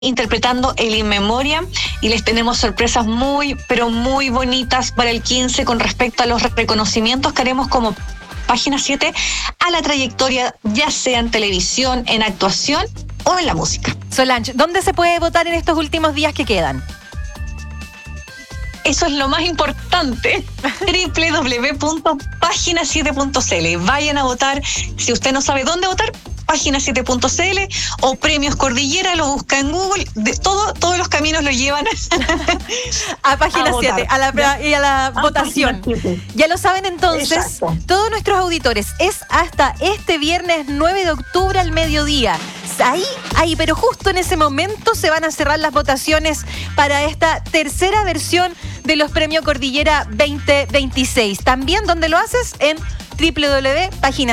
interpretando el In Memoria y les tenemos sorpresas muy, pero muy bonitas para el 15 con respecto a los reconocimientos que haremos como Página 7 a la trayectoria, ya sea en televisión, en actuación o en la música. Solange, ¿dónde se puede votar en estos últimos días que quedan? Eso es lo más importante. www.pagina7.cl. Vayan a votar. Si usted no sabe dónde votar, Página7.cl o Premios Cordillera, lo busca en Google. Todos los caminos lo llevan a Página 7 y a la votación. Ya lo saben entonces. Exacto. Todos nuestros auditores, es hasta este viernes 9 de octubre al mediodía. Ahí, pero justo en ese momento se van a cerrar las votaciones para esta tercera versión de los Premios Cordillera 2026. También, ¿dónde lo haces? En www.pagina7.cl.